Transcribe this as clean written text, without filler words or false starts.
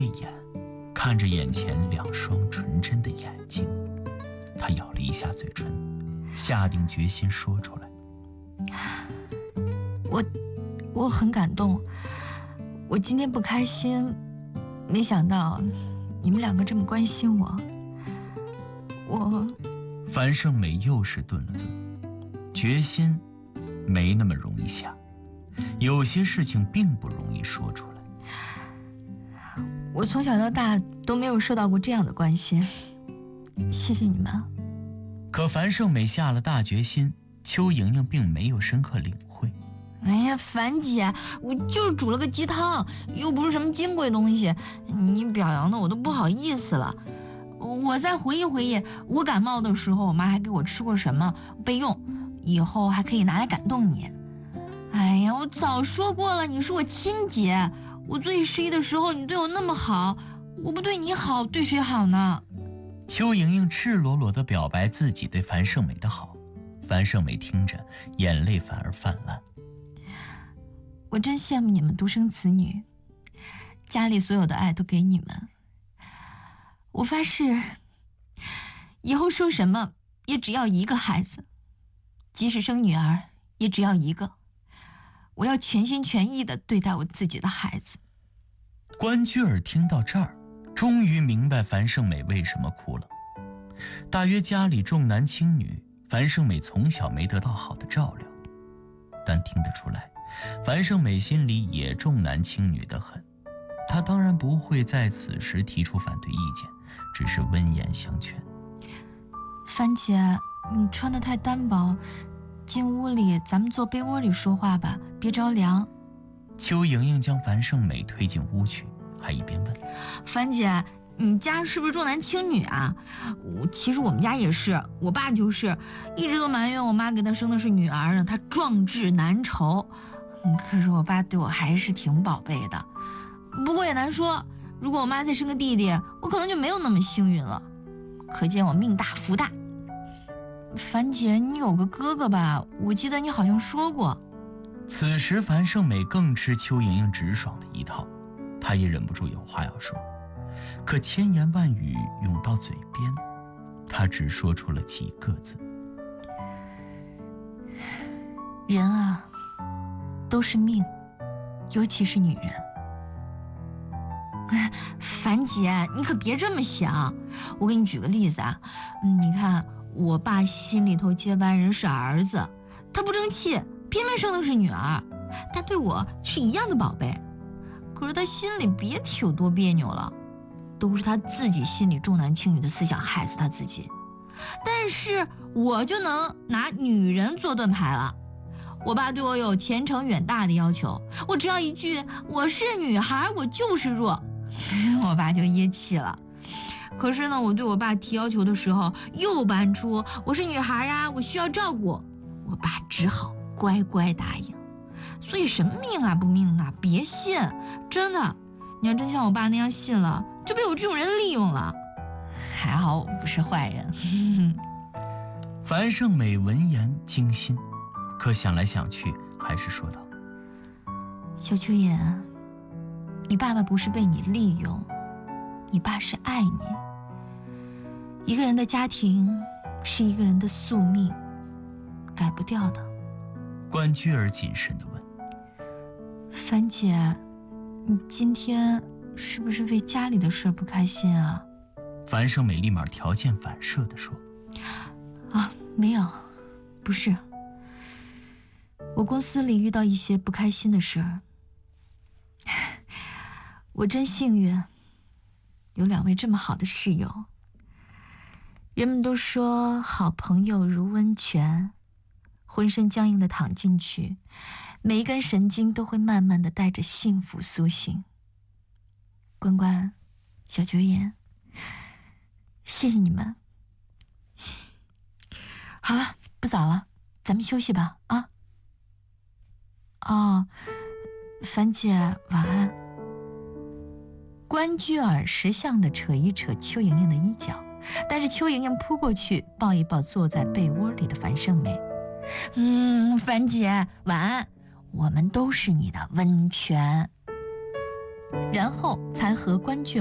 眼，看着眼前2双纯真的眼睛，他咬了一下嘴唇，下定决心说出来。 我很感动，我今天不开心，没想到你们2个这么关心我。 樊胜美又是顿了顿，决心没那么容易下，有些事情并不容易说出来。 我从小到大都没有受到过这样的关心，谢谢你们。 可樊胜美下了大决心，邱莹莹并没有深刻领会。 哎呀，樊姐，我就是煮了个鸡汤，又不是什么金贵东西，你表扬的我都不好意思了。我再回忆回忆，我感冒的时候，我妈还给我吃过什么备用，以后还可以拿来感动你。哎呀，我早说过了，你是我亲姐，我最失意的时候你对我那么好，我不对你好，对谁好呢？ 邱莹莹赤裸裸地表白自己对樊胜美的好，樊胜美听着，眼泪反而泛滥。 我真羡慕你们独生子女，家里所有的爱都给你们。我发誓，以后说什么也只要1个孩子，即使生女儿也只要1个。我要全心全意地对待我自己的孩子。 关雎尔听到这儿，终于明白樊胜美为什么哭了。大约家里重男轻女，樊胜美从小没得到好的照料，但听得出来，樊胜美心里也重男轻女得很。她当然不会在此时提出反对意见，只是温言相劝。 樊姐，你穿得太单薄，进屋里咱们坐被窝里说话吧，别着凉。 邱莹莹将樊胜美推进屋去，还一边问： 樊姐，你家是不是重男轻女啊？其实我们家也是，我爸就是一直都埋怨我妈给他生的是女儿，让他壮志难酬。可是我爸对我还是挺宝贝的。不过也难说，如果我妈再生个弟弟，我可能就没有那么幸运了。可见我命大福大。樊姐，你有个哥哥吧？我记得你好像说过。 此时樊胜美更吃邱莹莹直爽的一套，她也忍不住有话要说，可千言万语涌到嘴边，她只说出了几个字： 人啊，都是命，尤其是女人。樊姐，你可别这么想。我给你举个例子啊，你看我爸心里头接班人是儿子，他不争气，偏偏生的是女儿，但对我是一样的宝贝。可是他心里别提有多别扭了，都是他自己心里重男轻女的思想害死他自己。但是我就能拿女人做盾牌了。我爸对我有前程远大的要求，我只要一句我是女孩，我就是弱，我爸就噎气了。可是呢，我对我爸提要求的时候，又搬出我是女孩呀，我需要照顾，我爸只好乖乖答应。所以什么命啊不命啊，别信，真的，你要真像我爸那样信了，就被我这种人利用了。还好我不是坏人。 樊胜美闻言惊心，可想来想去，还是说道： 小秋妍，你爸爸不是被你利用，你爸是爱你。一个人的家庭是一个人的宿命，改不掉的。 关雎尔谨慎地问： 樊姐，你今天是不是为家里的事不开心啊？ 樊胜美立马条件反射地说： 没有，不是。我公司里遇到一些不开心的事儿。我真幸运，有2位这么好的室友。人们都说好朋友如温泉，浑身僵硬的躺进去，每一根神经都会慢慢的带着幸福苏醒。关关，小秋妍，谢谢你们。好了，不早了，咱们休息吧啊。樊姐晚安。关雎尔识相的扯一扯邱莹莹的衣角，但是邱莹莹扑过去抱一抱坐在被窝里的樊胜美。樊姐晚安，我们都是你的温泉。 然后才和关雎